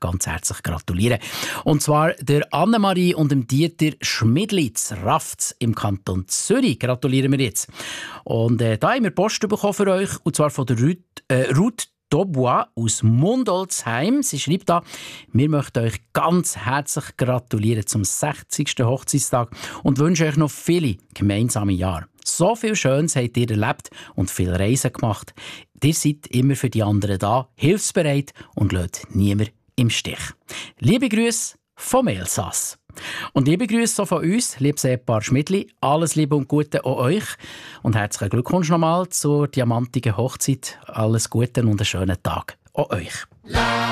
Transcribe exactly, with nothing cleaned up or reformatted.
ganz herzlich gratulieren. Und zwar der Annemarie und dem Dieter Schmidlitz, Rafts im Kanton Zürich. Gratulieren wir jetzt. Und äh, da haben wir Post bekommen für euch, und zwar von der Ruth, äh, Ruth Dobois aus Mundolsheim. Sie schreibt da, wir möchten euch ganz herzlich gratulieren zum sechzigsten Hochzeitstag und wünschen euch noch viele gemeinsame Jahre. So viel Schönes habt ihr erlebt und viele Reisen gemacht. Ihr seid immer für die anderen da, hilfsbereit und lasst niemand im Stich. Liebe Grüße vom Elsass. Und liebe Grüße auch von uns, liebes Ehepaar Schmidli. Alles Liebe und Gute auch euch. Und herzlichen Glückwunsch nochmal zur diamantigen Hochzeit. Alles Gute und einen schönen Tag auch euch.